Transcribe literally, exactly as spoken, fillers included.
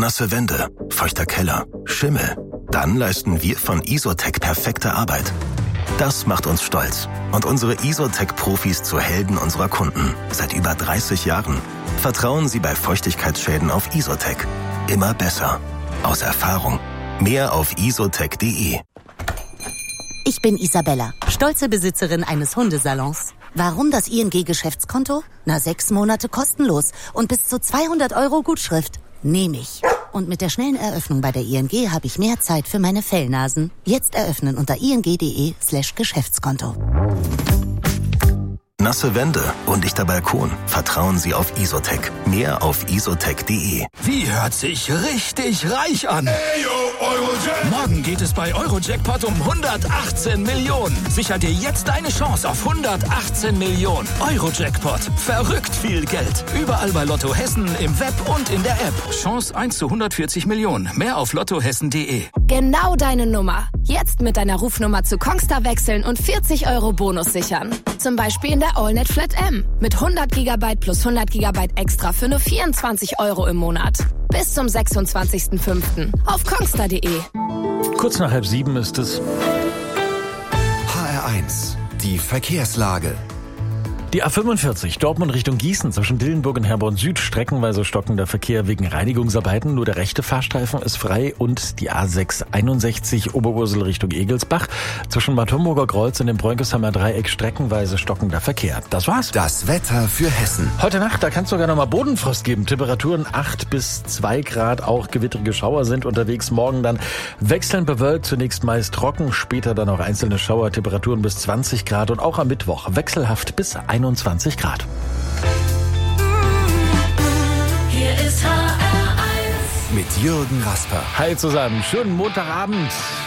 nasse Wände, feuchter Keller, Schimmel? Dann leisten wir von Isotec perfekte Arbeit. Das macht uns stolz und unsere Isotec-Profis zu Helden unserer Kunden seit über dreißig Jahren. Vertrauen Sie bei Feuchtigkeitsschäden auf Isotec. Immer besser. Aus Erfahrung. Mehr auf isotec punkt de. Ich bin Isabella, stolze Besitzerin eines Hundesalons. Warum das I N G-Geschäftskonto? Na, sechs Monate kostenlos und bis zu zweihundert Euro Gutschrift. Nehme ich. Und mit der schnellen Eröffnung bei der I N G habe ich mehr Zeit für meine Fellnasen. Jetzt eröffnen unter ing.de slash Geschäftskonto. Nasse Wände, undichter Balkon. Vertrauen Sie auf Isotec. Mehr auf isotec punkt de. Wie hört sich richtig reich an? Hey, yo, Eurojackpot. Morgen geht es bei Eurojackpot um hundertachtzehn Millionen. Sicher dir jetzt deine Chance auf hundertachtzehn Millionen. Eurojackpot. Verrückt viel Geld. Überall bei Lotto Hessen, im Web und in der App. Chance eins zu hundertvierzig Millionen. Mehr auf lottohessen punkt de. Genau deine Nummer. Jetzt mit deiner Rufnummer zu Kongstar wechseln und vierzig Euro Bonus sichern. Zum Beispiel in der AllNet Flat M. Mit hundert Gigabyte plus hundert Gigabyte extra für nur vierundzwanzig Euro im Monat. Bis zum sechsundzwanzigsten fünften auf kongstar punkt de. Kurz nach halb sieben ist es. H R eins, die Verkehrslage. Die A fünfundvierzig, Dortmund Richtung Gießen, zwischen Dillenburg und Herborn Süd, streckenweise stockender Verkehr wegen Reinigungsarbeiten. Nur der rechte Fahrstreifen ist frei und die A sechshunderteinundsechzig Oberursel Richtung Egelsbach, zwischen Bad Homburger Kreuz und dem Bräunkesheimer Dreieck streckenweise stockender Verkehr. Das war's. Das Wetter für Hessen. Heute Nacht, da kann es sogar noch mal Bodenfrost geben. Temperaturen acht bis zwei Grad, auch gewittrige Schauer sind unterwegs. Morgen dann wechselnd bewölkt, zunächst meist trocken, später dann auch einzelne Schauer, Temperaturen bis zwanzig Grad und auch am Mittwoch wechselhaft bis einundzwanzig Grad. Hier ist H R eins Mit Jürgen Rasper. Hi zusammen, schönen Montagabend.